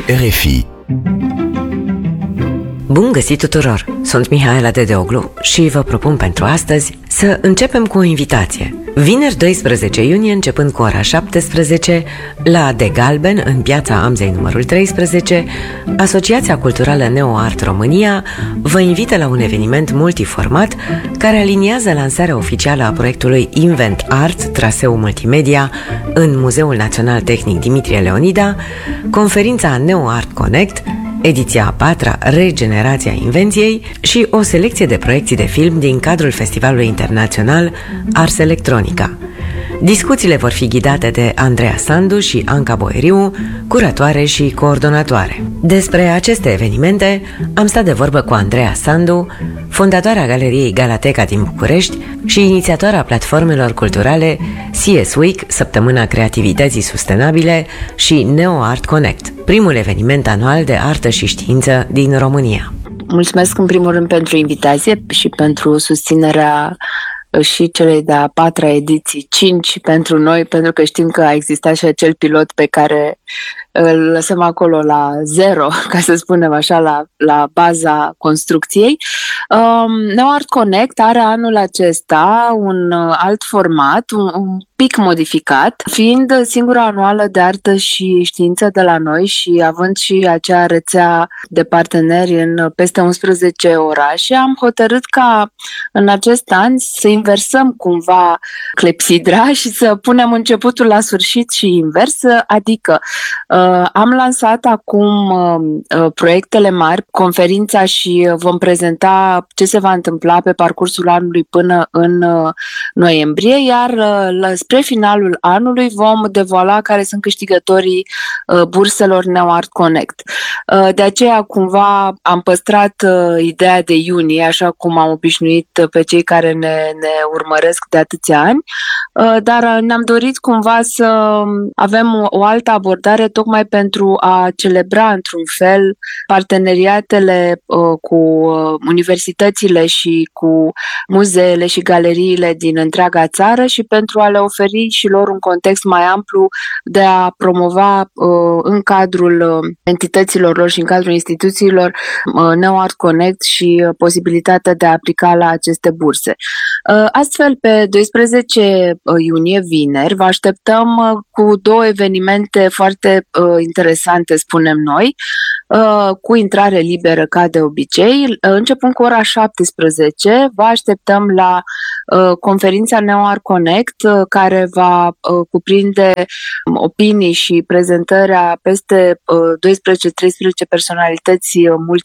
RFI. Bun găsit tuturor! Sunt Mihaela Dedeoglu și vă propun pentru astăzi să începem cu o invitație. Vineri 12 iunie, începând cu ora 17, la De Galben, în piața Amzei numărul 13, Asociația Culturală NeoArt România vă invită la un eveniment multiformat care aliniază lansarea oficială a proiectului Invent Art, traseu multimedia, în Muzeul Național Tehnic Dimitrie Leonida, conferința NeoArt Connect, ediția a 4-a, Regenerația Invenției, și o selecție de proiecții de film din cadrul Festivalului Internațional Ars Electronica. Discuțiile vor fi ghidate de Andreea Sandu și Anca Boeriu, curatoare și coordonatoare. Despre aceste evenimente am stat de vorbă cu Andreea Sandu, fondatoarea Galeriei Galateca din București și inițiatoarea platformelor culturale CS Week, Săptămâna Creativității Sustenabile, și NeoArt Connect, primul eveniment anual de artă și știință din România. Mulțumesc în primul rând pentru invitație și pentru susținerea și celei de-a 4-a ediții, 5 pentru noi, pentru că știm că a existat și acel pilot pe care îl lăsăm acolo la zero, ca să spunem așa, la baza construcției. NeoArt Connect are anul acesta un alt format, un pic modificat, fiind singura anuală de artă și știință de la noi și având și acea rețea de parteneri în peste 11 orașe, am hotărât ca în acest an să inversăm cumva clepsidra și să punem începutul la sfârșit și invers, adică am lansat acum proiectele mari, conferința, și vom prezenta ce se va întâmpla pe parcursul anului până în noiembrie, iar spre finalul anului vom devoala care sunt câștigătorii burselor NeoArt Connect. De aceea cumva am păstrat ideea de iunie, așa cum am obișnuit pe cei care ne urmăresc de atâția ani, dar ne-am dorit cumva să avem o altă abordare tocmai pentru a celebra într-un fel parteneriatele cu universitățile și cu muzeele și galeriile din întreaga țară și pentru a le oferi și lor un context mai amplu de a promova în cadrul entităților lor și în cadrul instituțiilor NeoArt Connect și posibilitatea de a aplica la aceste burse. Astfel, pe 12 iunie, vineri, vă așteptăm cu două evenimente foarte interesante, spunem noi, cu intrare liberă ca de obicei. Începând cu ora 17, vă așteptăm la conferința NeoArt Connect, care va cuprinde opinii și prezentarea peste 12-13 personalități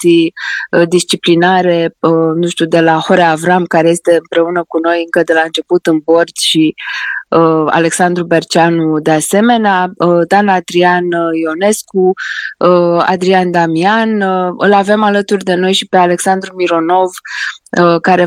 multidisciplinare, de la Horea Avram, care este împreună cu noi încă de la început în board, și Alexandru Berceanu de asemenea, Dan Adrian Ionescu, Adrian Damian. Îl avem alături de noi și pe Alexandru Mironov, care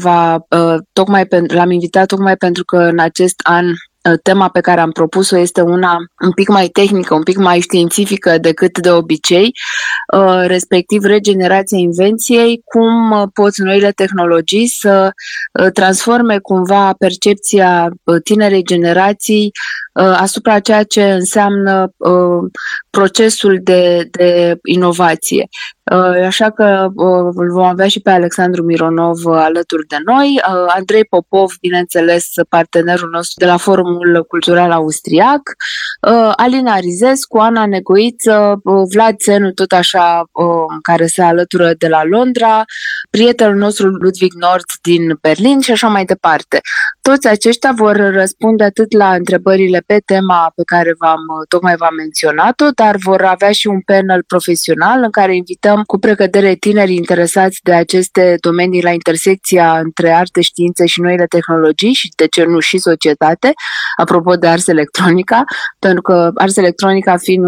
l-am invitat tocmai pentru că în acest an tema pe care am propus-o este una un pic mai tehnică, un pic mai științifică decât de obicei, respectiv regenerația invenției, cum pot noile tehnologii să transforme cumva percepția tinerei generații asupra ceea ce înseamnă procesul de inovație. Așa că îl vom avea și pe Alexandru Mironov alături de noi, Andrei Popov, bineînțeles, partenerul nostru de la Forumul Cultural Austriac, Alina Rizescu, Ana Negoiță, Vlad Țenu, tot așa, care se alătură de la Londra, prietenul nostru Ludwig Nord din Berlin și așa mai departe. Toți aceștia vor răspunde atât la întrebările pe tema pe care tocmai v-am menționat-o, dar vor avea și un panel profesional în care invităm cu precădere tinerii interesați de aceste domenii la intersecția între arte, științe și noile tehnologii și, de ce nu, și societate, apropo de Ars Electronica, pentru că Ars Electronica fiind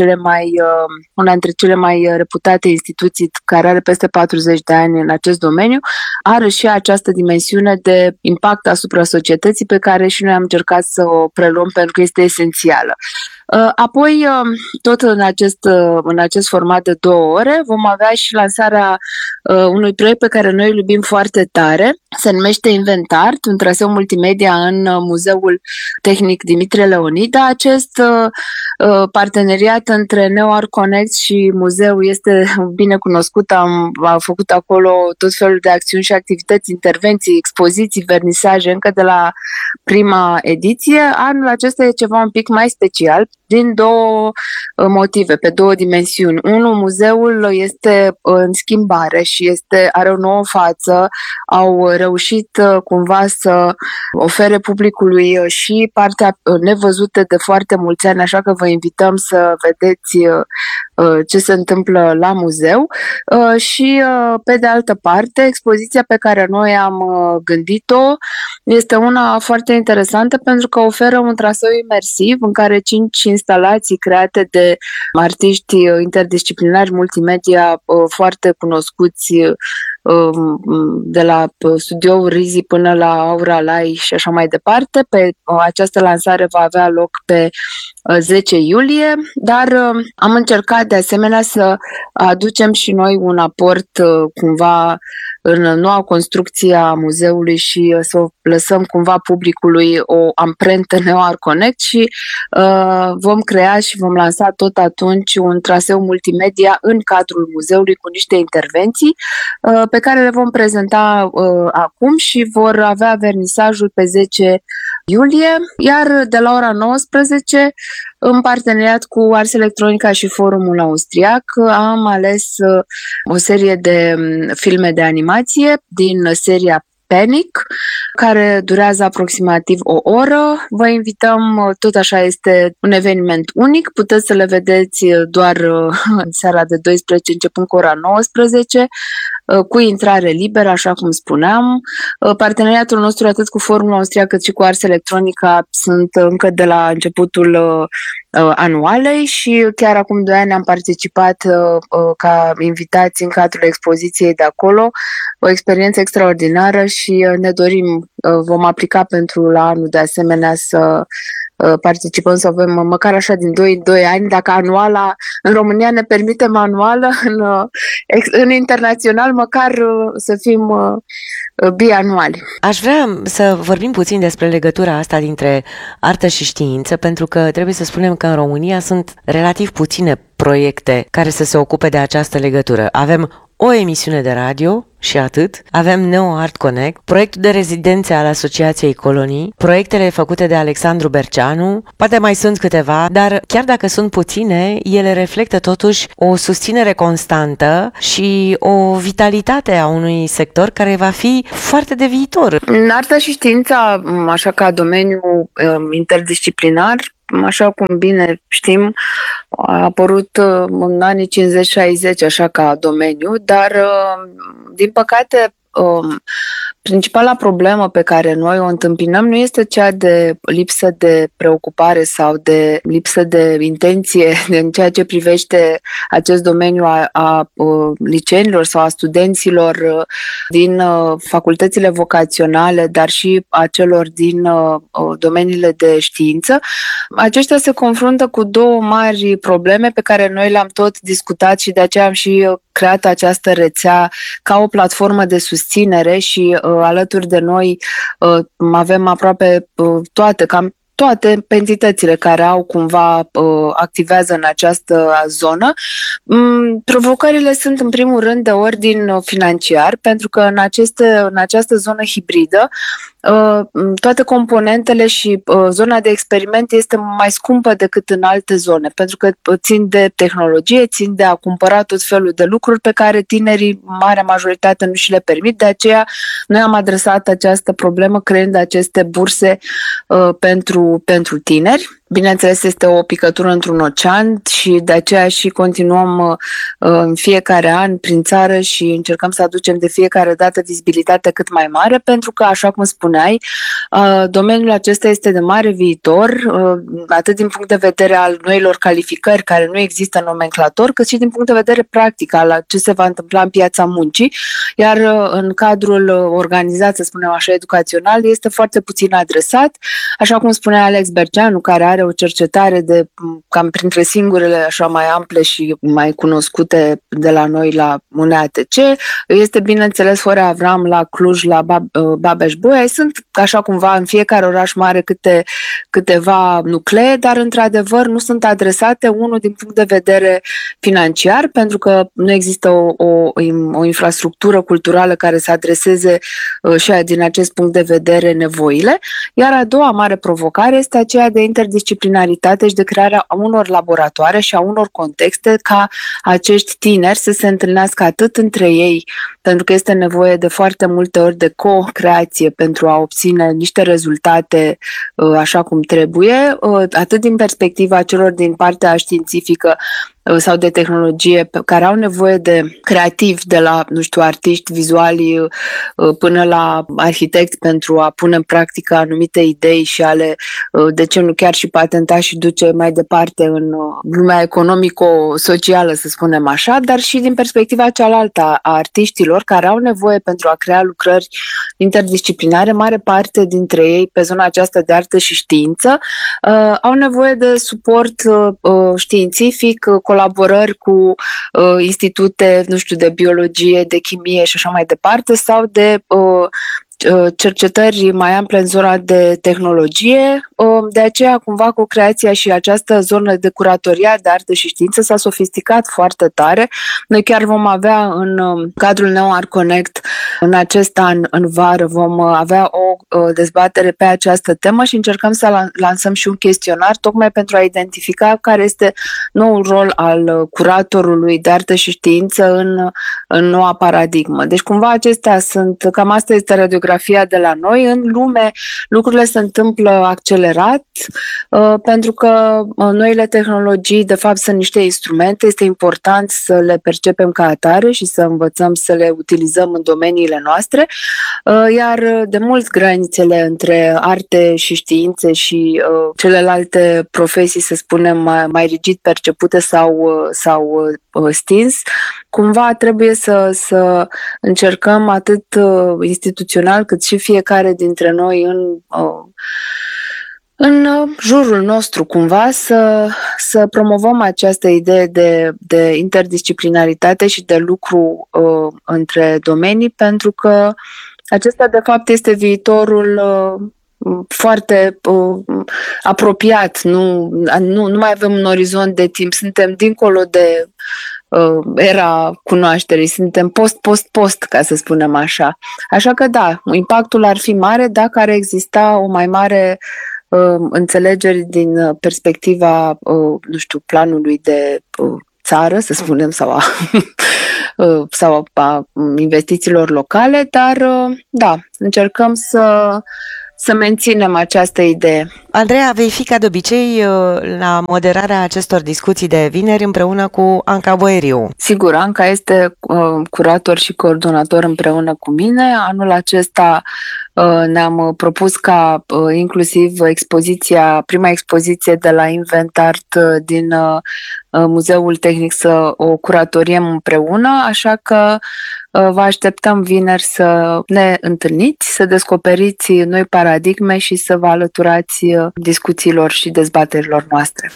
una dintre cele mai reputate instituții care are peste 40 de ani în acest domeniu, are și această dimensiune de impact asupra societății pe care și noi am încercat să o preluăm pentru că este esențială. Apoi, tot în acest format de 2 ore, vom avea și lansarea unui proiect pe care noi îl iubim foarte tare, Se numește Inventart, un traseu multimedia în Muzeul Tehnic Dimitrie Leonida. Acest parteneriat între NeoArt Connect și muzeu este bine cunoscut. Am făcut acolo tot felul de acțiuni și activități, intervenții, expoziții, vernisaje încă de la prima ediție. Anul acesta e ceva un pic mai special din două motive, pe două dimensiuni. Unul, muzeul este în schimbare și are o nouă față. Au reușit cumva să ofere publicului și partea nevăzută de foarte mulți ani, așa că vă invităm să vedeți ce se întâmplă la muzeu și pe de altă parte, expoziția pe care noi am gândit-o este una foarte interesantă pentru că oferă un traseu imersiv în care 5 instalații create de artiști interdisciplinari multimedia foarte cunoscuți, de la studioul Rizi până la Aura Lai și așa mai departe. Această lansare va avea loc pe 10 iulie, dar am încercat de asemenea să aducem și noi un aport cumva în noua construcție a muzeului și să lăsăm cumva publicului o amprentă NeoArt Connect și vom crea și vom lansa tot atunci un traseu multimedia în cadrul muzeului cu niște intervenții pe care le vom prezenta acum și vor avea vernisajul pe 10 iulie, iar de la ora 19, în parteneriat cu Ars Electronica și Forumul Austriac, am ales o serie de filme de animație din seria Panic, care durează aproximativ o oră. Vă invităm, tot așa este un eveniment unic, puteți să le vedeți doar în seara de 12, începând cu ora 19, cu intrare liberă, așa cum spuneam. Parteneriatul nostru, atât cu Forumul Austriac cât și cu Ars Electronica, sunt încă de la începutul anualei și chiar acum 2 ani am participat ca invitați în cadrul expoziției de acolo. O experiență extraordinară și ne dorim, vom aplica pentru la anul de asemenea să participăm, să avem măcar așa din 2 în 2 ani, dacă anuala în România ne permite anuală, în internațional măcar să fim bianuali. Aș vrea să vorbim puțin despre legătura asta dintre artă și știință, pentru că trebuie să spunem că în România sunt relativ puține proiecte care să se ocupe de această legătură. Avem o emisiune de radio și atât. Avem NeoArt Connect, proiectul de rezidențe al Asociației Colonii, proiectele făcute de Alexandru Berceanu, poate mai sunt câteva, dar chiar dacă sunt puține, ele reflectă totuși o susținere constantă și o vitalitate a unui sector care va fi foarte de viitor. În arta și știința, așa ca domeniu interdisciplinar, așa cum bine știm, a apărut în anii 50-60 așa ca domeniu, dar din păcate principala problemă pe care noi o întâmpinăm nu este cea de lipsă de preocupare sau de lipsă de intenție în ceea ce privește acest domeniu a liceenilor sau a studenților din facultățile vocaționale, dar și a celor din domeniile de știință. Aceștia se confruntă cu 2 mari probleme pe care noi le-am tot discutat și de aceea am și creat această rețea ca o platformă de susținere și alături de noi avem aproape cam toate entitățile care au cumva activează în această zonă. Provocările sunt în primul rând de ordin financiar, pentru că în această zonă hibridă toate componentele și zona de experiment este mai scumpă decât în alte zone, pentru că țin de tehnologie, țin de a cumpăra tot felul de lucruri pe care tinerii, marea majoritate, nu și le permit. De aceea noi am adresat această problemă creând aceste burse pentru tineri. Bineînțeles, este o picătură într-un ocean și de aceea și continuăm în fiecare an prin țară și încercăm să aducem de fiecare dată vizibilitate cât mai mare, pentru că, așa cum spuneai, domeniul acesta este de mare viitor, atât din punct de vedere al noilor calificări care nu există în nomenclator, cât și din punct de vedere practic al ce se va întâmpla în piața muncii, iar în cadrul organizat, să spunem așa, educațional, este foarte puțin adresat. Așa cum spunea Alex Berceanu, care are are o cercetare de cam printre singurele așa mai ample și mai cunoscute de la noi la UNEATC. Este, bineînțeles, Horea Avram la Cluj, la Babeș-Bolyai. Sunt așa cumva în fiecare oraș mare câteva nuclee, dar într-adevăr nu sunt adresate, unul din punct de vedere financiar, pentru că nu există o infrastructură culturală care să adreseze și din acest punct de vedere nevoile. Iar a doua mare provocare este aceea de interdisciplinaritate și de crearea unor laboratoare și a unor contexte ca acești tineri să se întâlnească atât între ei, pentru că este nevoie de foarte multe ori de co-creație pentru a obține niște rezultate așa cum trebuie, atât din perspectiva celor din partea științifică sau de tehnologie care au nevoie de creativi, de la, nu știu, artiști vizuali până la arhitecți pentru a pune în practică anumite idei și ale, de ce nu chiar și patenta și duce mai departe în lumea economico-socială, să spunem așa, dar și din perspectiva cealaltă a artiștilor care au nevoie pentru a crea lucrări interdisciplinare, mare parte dintre ei pe zona aceasta de artă și știință, au nevoie de suport științific, colaborări cu institute, nu știu, de biologie, de chimie și așa mai departe, sau de cercetări mai ample în zona de tehnologie. De aceea, cumva, cu creația și această zonă de curatoria de artă și știință s-a sofisticat foarte tare. Noi chiar vom avea în cadrul Neo Art Connect în acest an, în vară, vom avea o dezbatere pe această temă și încercăm să lansăm și un chestionar tocmai pentru a identifica care este noul rol al curatorului de artă și știință în noua paradigmă. Deci, cumva, acestea sunt, cam asta este radiografia de la noi. În lume lucrurile se întâmplă accelerat pentru că noile tehnologii de fapt sunt niște instrumente, este important să le percepem ca atare și să învățăm să le utilizăm în domeniile noastre, iar de mult granițele între arte și științe și celelalte profesii, să spunem, mai rigid percepute sau stins, cumva trebuie să încercăm atât instituțional cât și fiecare dintre noi în jurul nostru, cumva, să promovăm această idee de interdisciplinaritate și de lucru între domenii, pentru că acesta, de fapt, este viitorul foarte apropiat. Nu mai avem un orizont de timp, suntem dincolo de era cunoașterii, suntem post, ca să spunem așa. Așa că da, impactul ar fi mare dacă ar exista o mai mare înțelegere din perspectiva, nu știu, planului de țară, să spunem, sau a investițiilor locale, dar da, încercăm să menținem această idee. Andreea, vei fi ca de obicei la moderarea acestor discuții de vineri împreună cu Anca Boeriu. Sigur, Anca este curator și coordonator împreună cu mine. Anul acesta ne-am propus ca inclusiv prima expoziție de la Invent Art din Muzeul Tehnic să o curatoriem împreună, așa că vă așteptăm vineri să ne întâlniți, să descoperiți noi paradigme și să vă alăturați discuțiilor și dezbaterilor noastre.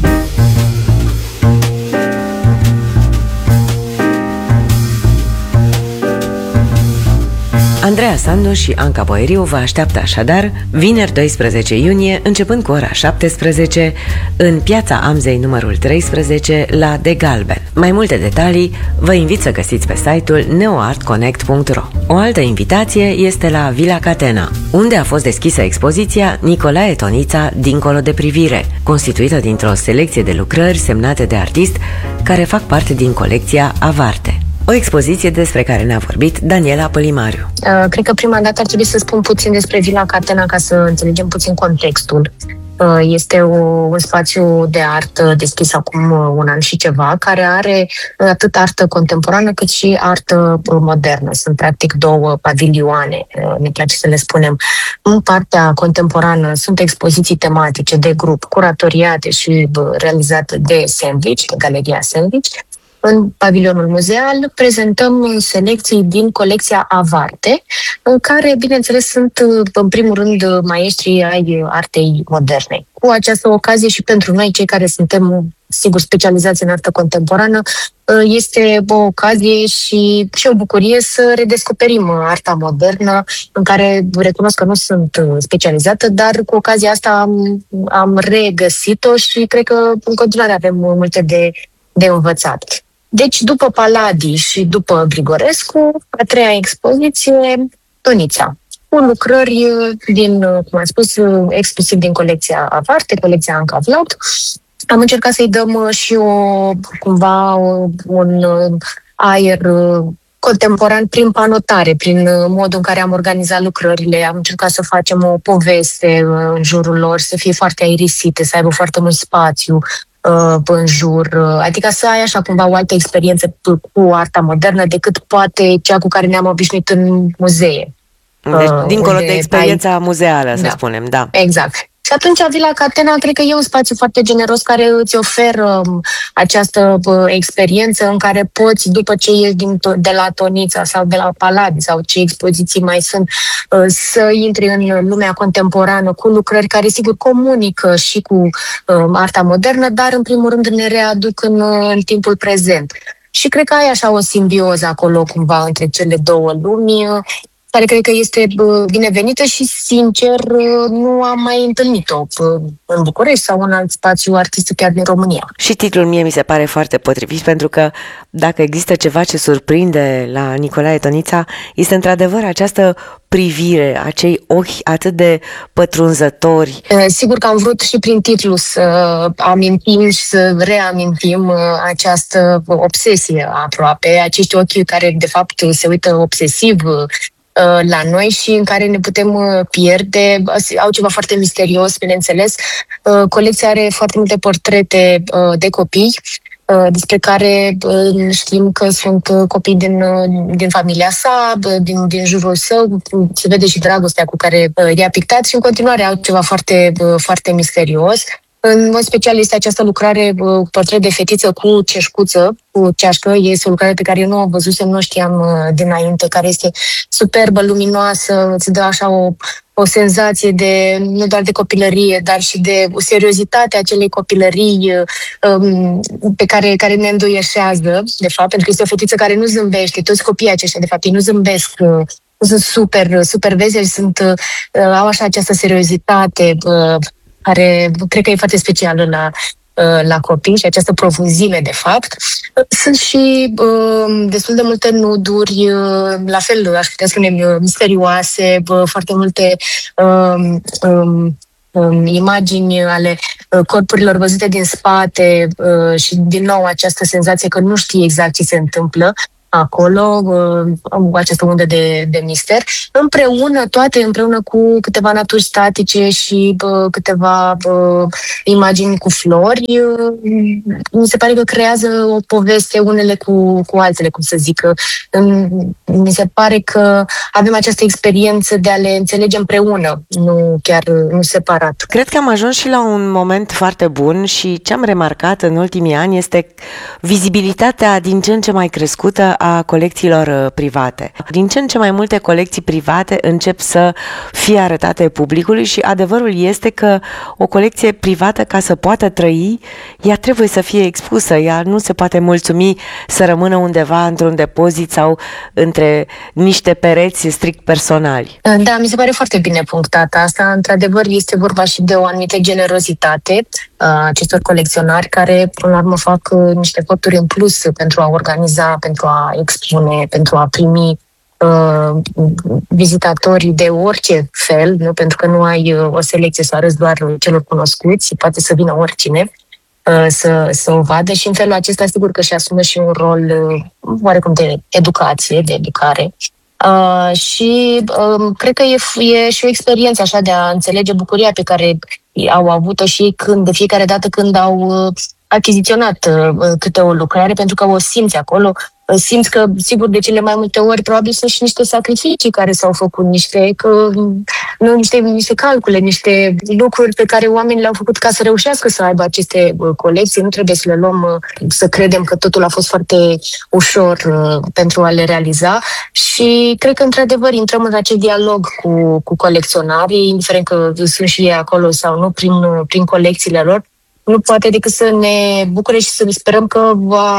Andreea Sandu și Anca Boeriu vă așteaptă așadar vineri 12 iunie, începând cu ora 17, în Piața Amzei numărul 13, la De Galben. Mai multe detalii vă invit să găsiți pe site-ul neoartconnect.ro. O altă invitație este la Villa Catena, unde a fost deschisă expoziția Nicolae Tonița, Dincolo de privire, constituită dintr-o selecție de lucrări semnate de artist care fac parte din colecția Avarte. O expoziție despre care ne-a vorbit Daniela Pălimariu. Cred că prima dată ar trebui să spun puțin despre Villa Catena ca să înțelegem puțin contextul. Este un spațiu de artă deschis acum un an și ceva, care are atât artă contemporană cât și artă modernă. Sunt practic două pavilioane, ne place să le spunem. În partea contemporană sunt expoziții tematice de grup, curatoriate și realizate de Sandwich, de Galeria Sandwich. în pavilionul muzeal, prezentăm selecții din colecția Avarte, în care, bineînțeles, sunt, în primul rând, maestrii ai artei moderne. Cu această ocazie și pentru noi, cei care suntem, sigur, specializați în artă contemporană, este o ocazie și o bucurie să redescoperim arta modernă, în care recunosc că nu sunt specializată, dar cu ocazia asta am regăsit-o și cred că în continuare avem multe de învățat. Deci, după Paladi și după Grigorescu, a treia expoziție, Tonița, cu lucrări din, cum am spus, exclusiv din colecția Avarte, colecția Anca Vlaut. Am încercat să-i dăm și un aer contemporan prin panotare, prin modul în care am organizat lucrările. Am încercat să facem o poveste în jurul lor, să fie foarte aerisite, să aibă foarte mult spațiu în jur, adică să ai așa cumva o altă experiență cu arta modernă decât poate cea cu care ne-am obișnuit în muzee. Deci, dincolo de experiența muzeală, să spunem, da. Exact. Și atunci Vila Catena cred că e un spațiu foarte generos care îți oferă această experiență în care poți, după ce ieși de la Tonița sau de la Paladi sau ce expoziții mai sunt, să intri în lumea contemporană cu lucrări care, sigur, comunică și cu arta modernă, dar, în primul rând, ne readuc în timpul prezent. Și cred că ai așa o simbioză acolo, cumva, între cele două lumi, care cred că este binevenită și, sincer, nu am mai întâlnit-o în București sau în alt spațiu artistic chiar din România. Și titlul mie mi se pare foarte potrivit, pentru că dacă există ceva ce surprinde la Nicolae Tonița, este într-adevăr această privire, acei ochi atât de pătrunzători. Sigur că am vrut și prin titlu să amintim și să reamintim această obsesie aproape, acești ochi care de fapt se uită obsesiv la noi și în care ne putem pierde. Au ceva foarte misterios, bineînțeles. Colecția are foarte multe portrete de copii despre care știm că sunt copii din familia sa, din jurul său. Se vede și dragostea cu care i-a pictat și în continuare au ceva foarte, foarte misterios. În mod special este această lucrare, portret de fetiță cu ceșcuță, cu ceașcă. Este o lucrare pe care eu nu o văzusem, nu știam dinainte, care este superbă, luminoasă, îți dă așa o senzație de, nu doar de copilărie, dar și de seriozitate acelei copilării pe care ne înduieșează, de fapt, pentru că este o fetiță care nu zâmbește. Toți copiii aceștia, de fapt, ei nu zâmbesc, sunt super vezeli, au așa această seriozitate care cred că e foarte specială la copii și această profunzime, de fapt. Sunt și destul de multe nuduri, la fel, aș putea spune, misterioase, foarte multe imagini ale corpurilor văzute din spate și, din nou, această senzație că nu știi exact ce se întâmplă acolo, această undă de mister, toate împreună cu câteva naturi statice și câteva imagini cu flori. Mi se pare că creează o poveste unele cu altele, cum să zic. Mi se pare că avem această experiență de a le înțelege împreună, nu separat. Cred că am ajuns și la un moment foarte bun și ce am remarcat în ultimii ani este vizibilitatea din ce în ce mai crescută a colecțiilor private. Din ce în ce mai multe colecții private încep să fie arătate publicului și adevărul este că o colecție privată, ca să poată trăi, ea trebuie să fie expusă, ea nu se poate mulțumi să rămână undeva într-un depozit sau între niște pereți strict personali. Da, mi se pare foarte bine punctat asta. Într-adevăr, este vorba și de o anumită generozitate a acestor colecționari care, până la urmă, fac niște eforturi în plus pentru a organiza, pentru a expune, pentru a primi vizitatori de orice fel, nu? Pentru că nu ai o selecție să arăți doar celor cunoscuți, poate să vină oricine să o vadă și în felul acesta sigur că își asumă și un rol oarecum de educație, de educare. Și cred că e și o experiență așa de a înțelege bucuria pe care au avut-o și ei de fiecare dată când au achiziționat câte o lucrare, pentru că o simți acolo. Simți că, sigur, de cele mai multe ori probabil sunt și niște sacrificii care s-au făcut, niște calcule, niște lucruri pe care oamenii le-au făcut ca să reușească să aibă aceste colecții. Nu trebuie să le luăm, să credem că totul a fost foarte ușor pentru a le realiza și cred că, într-adevăr, intrăm în acest dialog cu colecționarii, indiferent că sunt și ei acolo sau nu, prin colecțiile lor. Nu poate decât să ne bucure și să sperăm că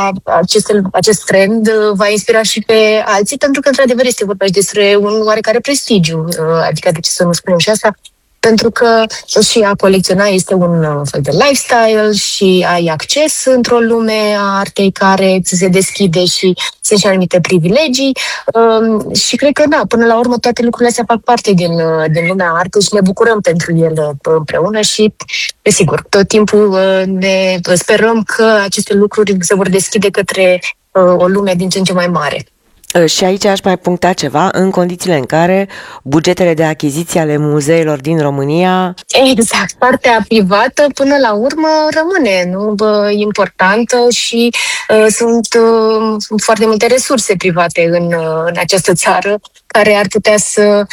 acest trend va inspira și pe alții, pentru că, într-adevăr, este vorba și despre un oarecare prestigiu. Adică, de ce să nu spunem și asta? Pentru că și a colecționa este un fel de lifestyle și ai acces într-o lume a artei care ți se deschide și sunt și anumite privilegii și cred că, da, până la urmă toate lucrurile astea fac parte din lumea artei și ne bucurăm pentru ele împreună și, desigur, tot timpul ne sperăm că aceste lucruri se vor deschide către o lume din ce în ce mai mare. Și aici aș mai puncta ceva, în condițiile în care bugetele de achiziție ale muzeelor din România... Exact, partea privată până la urmă rămâne importantă și sunt foarte multe resurse private în această țară care ar putea să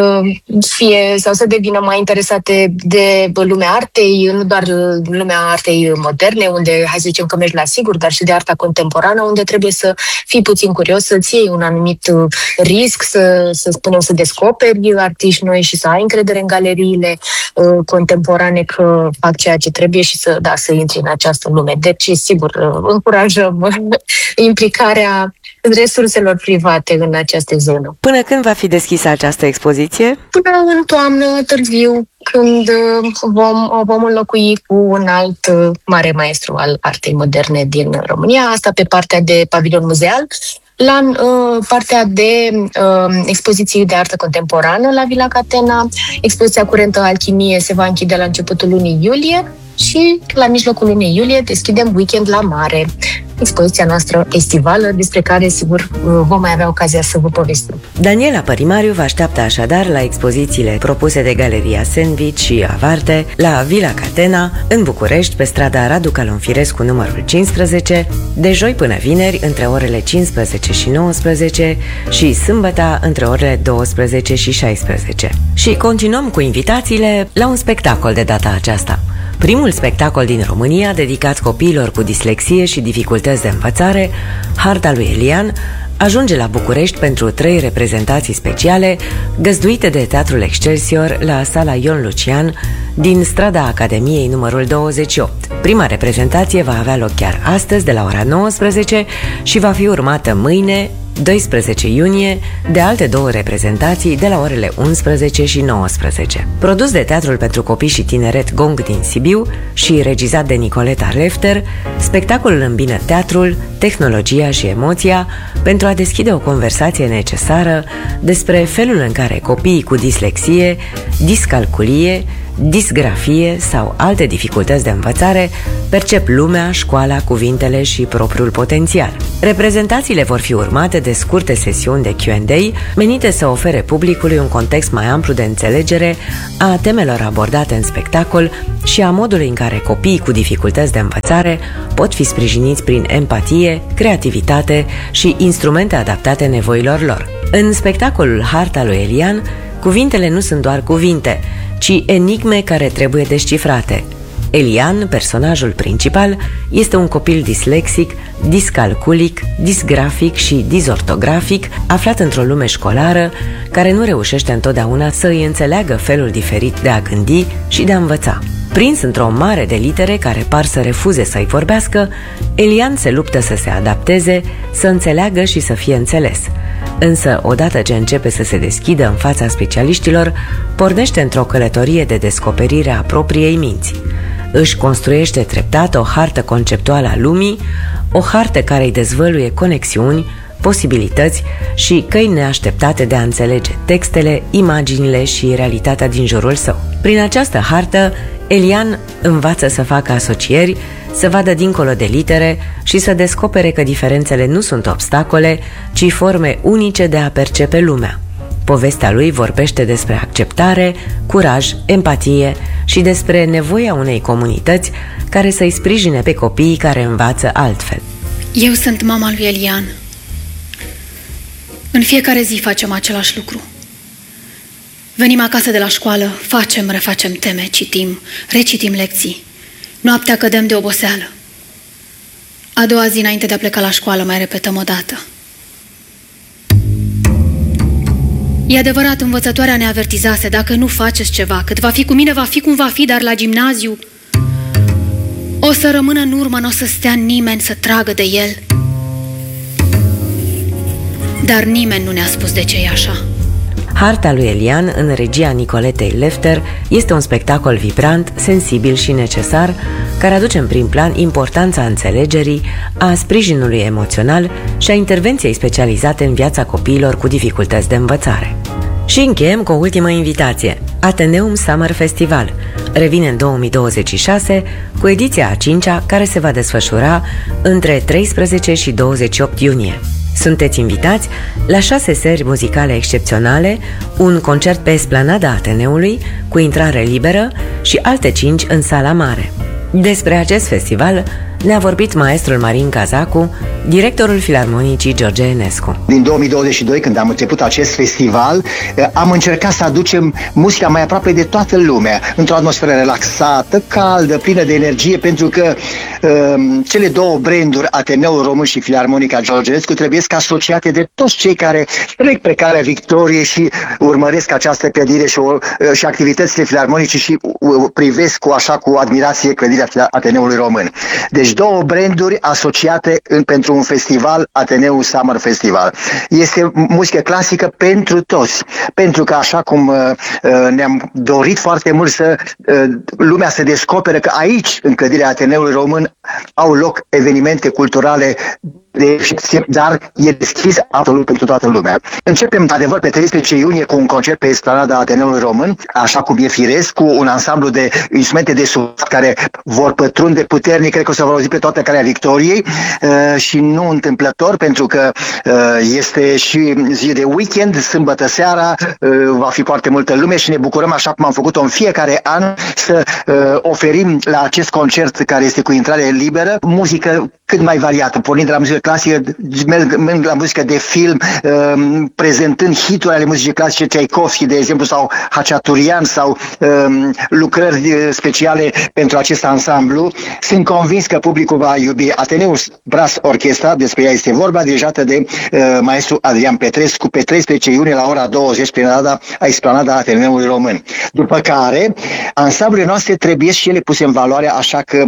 fie sau să devină mai interesate de lumea artei, nu doar lumea artei moderne, unde, hai să zicem că mergi la sigur, dar și de arta contemporană, unde trebuie să fii puțin curios, să-ți iei un anumit risc, să spunem, să descoperi artiști noi și să ai încredere în galeriile contemporane că fac ceea ce trebuie și să intri în această lume. Deci, sigur, încurajăm implicarea resurselor private în această zonă. Până când va fi deschisă această expoziție? Până în toamnă, târziu, când vom înlocui cu un alt mare maestru al artei moderne din România, asta pe partea de pavilion muzeal. La partea de expoziții de artă contemporană la Villa Catena, expoziția curentă Alchimie se va închide la începutul lunii iulie și la mijlocul lunii iulie deschidem Weekend la Mare, expoziția noastră estivală, despre care, sigur, vom mai avea ocazia să vă povestim. Daniela Părimariu vă așteaptă așadar la expozițiile propuse de Galeria Sandwich și Avarte la Villa Catena, în București, pe strada Radu Calonfirescu numărul 15, de joi până vineri, între orele 15 și 19 și sâmbătă între orele 12 și 16. Și continuăm cu invitațiile la un spectacol de data aceasta. Primul spectacol din România dedicat copiilor cu dislexie și dificultăți de învățare, Harta lui Elian, ajunge la București pentru 3 reprezentații speciale, găzduite de Teatrul Excelsior la Sala Ion Lucian din strada Academiei numărul 28. Prima reprezentație va avea loc chiar astăzi de la ora 19 și va fi urmată mâine, 12 iunie, de alte 2 reprezentații de la orele 11 și 19. Produs de Teatrul pentru Copii și Tineret Gong din Sibiu și regizat de Nicoleta Lefter, spectacolul îmbină teatrul, tehnologia și emoția pentru a deschide o conversație necesară despre felul în care copiii cu dislexie, discalculie, disgrafie sau alte dificultăți de învățare percep lumea, școala, cuvintele și propriul potențial. Reprezentațiile vor fi urmate de scurte sesiuni de Q&A menite să ofere publicului un context mai amplu de înțelegere a temelor abordate în spectacol și a modului în care copiii cu dificultăți de învățare pot fi sprijiniți prin empatie, creativitate și instrumente adaptate nevoilor lor. În spectacolul Harta lui Elian, cuvintele nu sunt doar cuvinte, ci enigme care trebuie descifrate. Elian, personajul principal, este un copil dislexic, discalculic, disgrafic și disortografic, aflat într-o lume școlară care nu reușește întotdeauna să îi înțeleagă felul diferit de a gândi și de a învăța. Prins într-o mare de litere care par să refuze să-i vorbească, Elian se luptă să se adapteze, să înțeleagă și să fie înțeles. Însă, odată ce începe să se deschidă în fața specialiștilor, pornește într-o călătorie de descoperire a propriei minți. Își construiește treptat o hartă conceptuală a lumii, o hartă care îi dezvăluie conexiuni, posibilități și căi neașteptate de a înțelege textele, imaginile și realitatea din jurul său. Prin această hartă, Elian învață să facă asocieri, să vadă dincolo de litere și să descopere că diferențele nu sunt obstacole, ci forme unice de a percepe lumea. Povestea lui vorbește despre acceptare, curaj, empatie și despre nevoia unei comunități care să-i sprijine pe copiii care învață altfel. Eu sunt mama lui Elian. În fiecare zi facem același lucru. Venim acasă de la școală, facem, refacem teme, citim, recitim lecții. Noaptea cădem de oboseală. A doua zi înainte de a pleca la școală mai repetăm o dată. E adevărat, învățătoarea ne avertizase, dacă nu faceți ceva, cât va fi cu mine, va fi cum va fi, dar la gimnaziu o să rămână în urmă, n-o să stea nimeni să tragă de el. Dar nimeni nu ne-a spus de ce e așa. Harta lui Elian, în regia Nicoletei Lefter, este un spectacol vibrant, sensibil și necesar, care aduce în prim plan importanța înțelegerii, a sprijinului emoțional și a intervenției specializate în viața copiilor cu dificultăți de învățare. Și încheiem cu o ultimă invitație. Atheneum Summer Festival revine în 2026 cu ediția a 5-a, care se va desfășura între 13 și 28 iunie. Sunteți invitați la 6 seri muzicale excepționale, un concert pe esplanada Ateneului cu intrare liberă și alte 5 în sala mare. Despre acest festival ne-a vorbit maestrul Marin Cazacu, directorul Filarmonicii George Enescu. Din 2022, când am început acest festival, am încercat să aducem muzica mai aproape de toată lumea, într-o atmosferă relaxată, caldă, plină de energie, pentru că cele două branduri, Ateneul Român și Filarmonica George Enescu, trebuie să asociate de toți cei care trec pe calea victoriei și urmăresc această clădire și activitățile filarmonice și privesc cu admirație clădirea Ateneului Român. Deci două branduri asociate pentru un festival, Atheneum Summer Festival. Este muzică clasică pentru toți, pentru că așa cum ne-am dorit foarte mult să lumea să descopere că aici, în clădirea Ateneului Român, au loc evenimente culturale dar e deschis absolut pentru toată lumea. Începem, adevăr, pe 13 iunie cu un concert pe esplanada Ateneului Român, așa cum e firesc, cu un ansamblu de instrumente de suport care vor pătrunde puternic, cred că o să vă auzi pe toată calea victoriei și nu întâmplător, pentru că este și zi de weekend, sâmbătă seara, va fi foarte multă lume și ne bucurăm, așa cum am făcut-o în fiecare an, să oferim la acest concert, care este cu intrare liberă, muzică cât mai variată, pornind de la muzică clasică, merg la muzică de film, prezentând hituri ale muzicii clasice, Tchaikovsky, de exemplu, sau Hachaturian, sau lucrări speciale pentru acest ansamblu. Sunt convins că publicul va iubi Atheneum Brass Orchestra, despre ea este vorba, dirijată de maestru Adrian Petrescu, pe 13 iunie la ora 20 prin esplanada Ateneului Român. După care, ansamblurile noastre trebuie și ele puse în valoare, așa că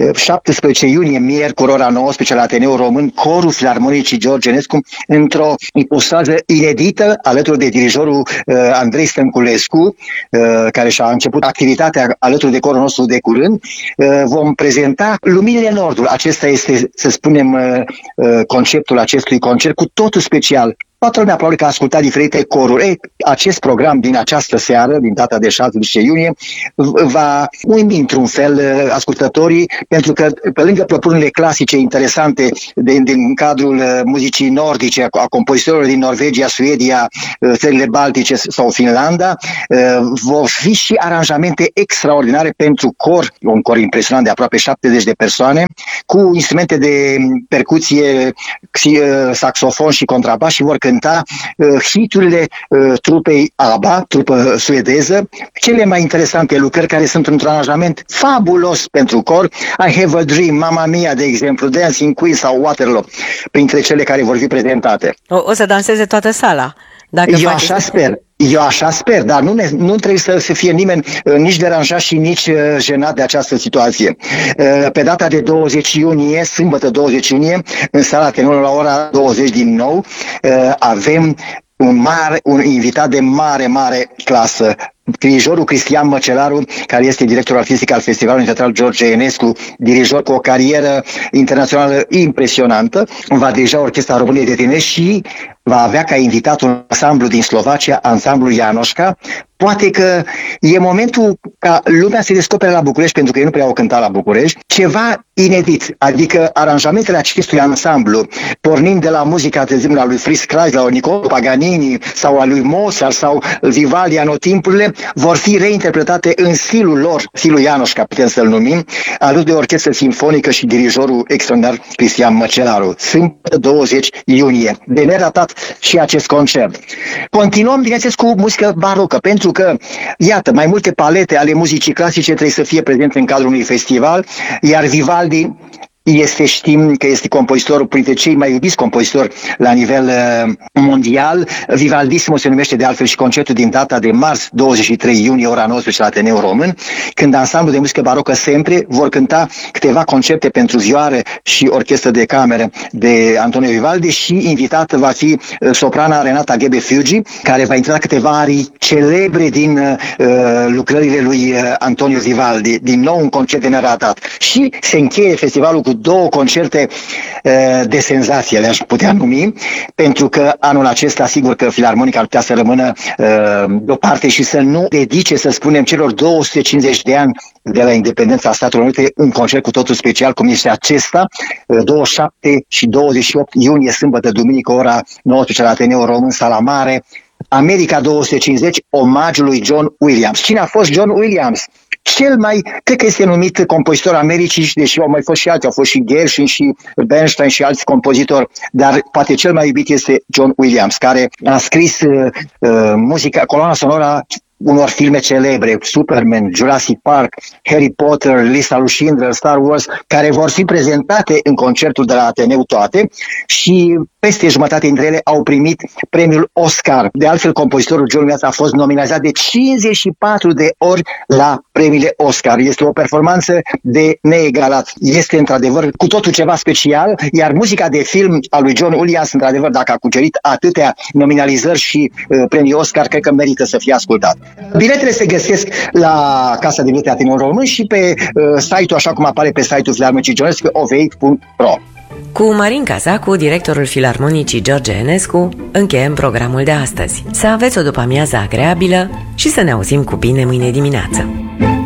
17 iunie, miercuri, ora 19 la Ateneul Român, corul Filarmonicii George Enescu, într-o ipostază inedită, alături de dirijorul Andrei Stănculescu, care și-a început activitatea alături de corul nostru de curând, vom prezenta Luminile Nordului. Acesta este, să spunem, conceptul acestui concert, cu totul special. Toată lumea probabil că a ascultat diferite coruri. Acest program din această seară, din data de 16 iunie, va uimi într-un fel ascultătorii, pentru că pe lângă propunerile clasice interesante din cadrul muzicii nordice, a compozitorilor din Norvegia, Suedia, țările Baltice sau Finlanda, vor fi și aranjamente extraordinare pentru cor, un cor impresionant de aproape 70 de persoane, cu instrumente de percuție, saxofon și contrabas, și vor cânta hiturile trupei ABBA, trupă suedeză, cele mai interesante lucrări care sunt într-un aranjament fabulos pentru cor. I Have a Dream, Mamma Mia, de exemplu, Dancing Queen sau Waterloo, printre cele care vor fi prezentate. O să danseze toată sala. Eu așa sper, dar nu trebuie să fie nimeni nici deranjat și nici jenat de această situație. Pe data de 20 iunie, sâmbătă 20 iunie, în sala Ateneului la ora 20 din nou, avem un invitat de mare clasă, dirijorul Cristian Măcelaru, care este director artistic al Festivalului Teatral George Enescu, dirijor cu o carieră internațională impresionantă, va dirija Orchestra României de Tineri și va avea ca invitat un ansamblu din Slovacia, ansamblul Janoschka. Poate că e momentul ca lumea să descopere la București, pentru că ei nu prea au cântat la București, ceva inedit, adică aranjamentele acestui ansamblu, pornind de la muzica, de exemplu, a lui Fritz Kreisler, la Niccolò Paganini sau a lui Mozart sau Vivaldi, anotimpurile, vor fi reinterpretate în stilul lor, stilul Janoschka, putem să-l numim, alături de orchestră simfonică și dirijorul extraordinar Cristian Măcelaru. Sâmbătă 20 iunie. De neratat și acest concert. Continuăm, bineînțeles, cu muzică barocă, pentru că, iată, mai multe palete ale muzicii clasice trebuie să fie prezente în cadrul unui festival, iar Vivaldi știm că este compozitorul, printre cei mai iubiți compozitori la nivel mondial. Vivaldissimo se numește de altfel și concertul din data de marți 23 iunie, ora 19 la Ateneul Român, când ansamblul de muzică barocă Sempre vor cânta câteva concepte pentru vioară și orchestră de cameră de Antonio Vivaldi și invitată va fi soprana Renata Ghebe-Fiuggi, care va intra câteva arii celebre din lucrările lui Antonio Vivaldi. Din nou un concert de neratat. Și se încheie festivalul cu două concerte de senzație, le-aș putea numi, pentru că anul acesta, sigur că Filarmonica ar putea să rămână deoparte și să nu dedice, să spunem, celor 250 de ani de la independența Statelor Unite un concert cu totul special, cum este acesta, 27 și 28 iunie, sâmbătă, duminică, ora 19 la Ateneul Român, Sala Mare, America 250, omagiul lui John Williams. Cine a fost John Williams? Cel mai, cred că este numit compozitor Americii, deși au mai fost și alții, au fost și Gershwin și Bernstein și alți compozitori, dar poate cel mai iubit este John Williams, care a scris muzica, coloana sonoră unor filme celebre, Superman, Jurassic Park, Harry Potter, Lista lui Schindler, Star Wars, care vor fi prezentate în concertul de la Ateneu toate și peste jumătate dintre ele au primit premiul Oscar. De altfel, compozitorul John Williams a fost nominalizat de 54 de ori la premiile Oscar. Este o performanță de neegalat. Este într-adevăr cu totul ceva special, iar muzica de film a lui John Williams, într-adevăr, dacă a cucerit atâtea nominalizări și premii Oscar, cred că merită să fie ascultat. Biletele se găsesc la Casa de Bilete Ateneul Român și pe site-ul, așa cum apare pe site-ul Filarmonicii George, oveit.ro. Cu Marin Cazacu, directorul Filarmonicii George Enescu, încheiem programul de astăzi. Să aveți o după-amiază agreabilă și să ne auzim cu bine mâine dimineață.